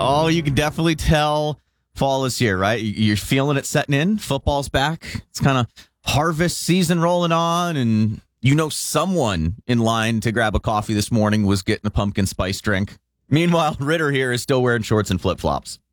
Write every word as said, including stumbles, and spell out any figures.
Oh, you can definitely tell fall is here, right? You're feeling it setting in. Football's back. It's kind of harvest season rolling on, and you know someone in line to grab a coffee this morning was getting a pumpkin spice drink. Meanwhile, Ritter here is still wearing shorts and flip-flops.